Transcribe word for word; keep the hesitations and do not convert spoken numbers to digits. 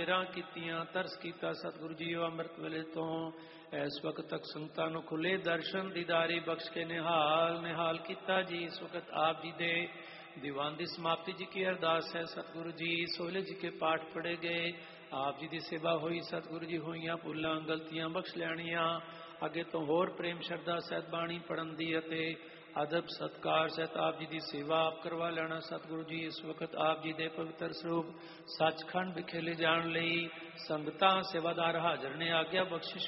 ਮੇਰਾ ਕੀਤੀਆਂ ਤਰਸ ਕੀਤਾ ਸਤਿਗੁਰੂ ਜੀ ਅੰਮ੍ਰਿਤ ਵੇਲੇ ਤੋਂ ਇਸ ਵਕਤ ਤੱਕ ਸੰਗਤਾਂ ਨੂੰ ਖੁੱਲੇ ਦਰਸ਼ਨ ਦੀਦਾਰੀ ਬਖਸ਼ ਕੇ ਨਿਹਾਲ ਨਿਹਾਲ ਕੀਤਾ ਜੀ। ਇਸ ਵਕਤ ਆਪ ਜੀ ਦੇ ਦੀਵਾਨ ਦੀ ਸਮਾਪਤੀ ਜੀ ਕੀ ਅਰਦਾਸ ਹੈ। ਸਤਿਗੁਰੂ ਜੀ ਸੋਹਲੇ ਜੀ ਕੇ ਪਾਠ ਪੜ੍ਹੇ ਗਏ, ਆਪ ਜੀ ਦੀ ਸੇਵਾ ਹੋਈ। ਸਤਿਗੁਰੂ ਜੀ ਹੋਈਆਂ ਭੁੱਲਾਂ ਗਲਤੀਆਂ ਬਖਸ਼ ਲੈਣੀਆਂ। ਅੱਗੇ ਤੋਂ ਹੋਰ ਪ੍ਰੇਮ ਸ਼ਰਧਾ ਸਹਿਤ ਬਾਣੀ ਪੜ੍ਹਨ ਦੀ ਅਤੇ ਅਦਬ ਸਤਕਾਰ ਸਹਿਤ ਆਪ ਜੀ ਦੀ ਸੇਵਾ ਆਪ ਕਰਵਾ ਲੈਣਾ। ਸਤਿਗੁਰੂ ਜੀ ਇਸ ਵਕਤ ਆਪ ਜੀ ਦੇ ਪਵਿੱਤਰ ਸਰੂਪ ਸੱਚਖੰਡ ਵਿਖੇ ਲੈ ਜਾਣ ਲਈ ਸੰਗਤਾਂ ਸੇਵਾਦਾਰ ਹਾਜ਼ਰ ਨੇ। ਆਗਿਆ ਬਖਸ਼ਿਸ਼